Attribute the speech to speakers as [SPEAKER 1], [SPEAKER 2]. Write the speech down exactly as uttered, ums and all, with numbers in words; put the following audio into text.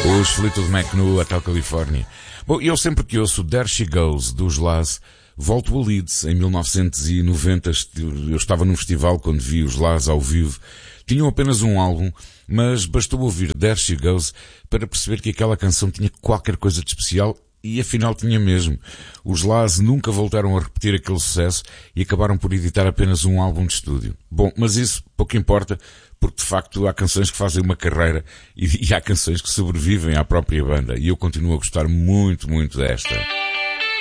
[SPEAKER 1] Os Fleetwood Mac no Hotel Califórnia. Bom, eu sempre que ouço There She Goes, dos Las, volto a Leeds. Em mil novecentos e noventa eu estava num festival quando vi os Las ao vivo. Tinham apenas um álbum, mas bastou ouvir There She Goes para perceber que aquela canção tinha qualquer coisa de especial, e afinal tinha mesmo. Os Las nunca voltaram a repetir aquele sucesso e acabaram por editar apenas um álbum de estúdio. Bom, mas isso pouco importa, porque de facto há canções que fazem uma carreira e, e há canções que sobrevivem à própria banda, e eu continuo a gostar muito, muito desta.